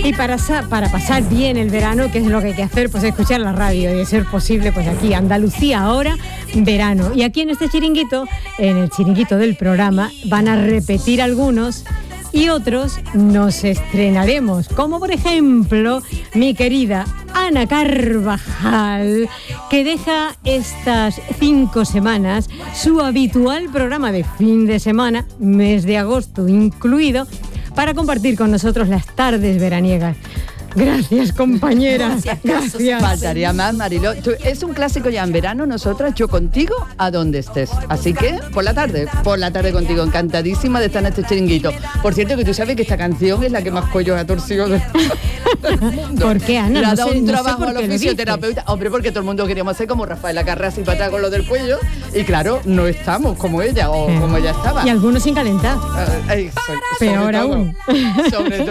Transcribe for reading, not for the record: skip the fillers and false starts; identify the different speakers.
Speaker 1: Y para pasar bien el verano, ¿qué es lo que hay que hacer? Pues escuchar la radio y de ser posible, pues aquí, Andalucía ahora, verano. Y aquí en este chiringuito, en el chiringuito del programa, van a repetir algunos y otros nos estrenaremos, como por ejemplo mi querida Ana Carvajal, que deja estas 5 semanas su habitual programa de fin de semana, mes de agosto incluido, para compartir con nosotros las tardes veraniegas. Gracias, compañera. Gracias.
Speaker 2: Faltaría más, Mariló. Es un clásico ya en verano, nosotras, yo contigo, a donde estés. Así que, por la tarde contigo, encantadísima de estar en este chiringuito. Por cierto, que tú sabes que esta canción es la que más cuello ha torcido del mundo.
Speaker 1: ¿Por qué, Ana?
Speaker 2: Le ha
Speaker 1: No
Speaker 2: dado
Speaker 1: sé,
Speaker 2: un
Speaker 1: no sé
Speaker 2: trabajo
Speaker 1: por
Speaker 2: a los
Speaker 1: qué lo
Speaker 2: fisioterapeutas. Hombre, porque todo el mundo queríamos ser como Rafaela Carrà, y para atrás con lo del cuello. Y claro, no estamos como ella o como ella estaba.
Speaker 1: Y algunos sin calentar.
Speaker 2: Sobre
Speaker 1: Peor
Speaker 2: todo,
Speaker 1: aún.
Speaker 2: Sobre todo.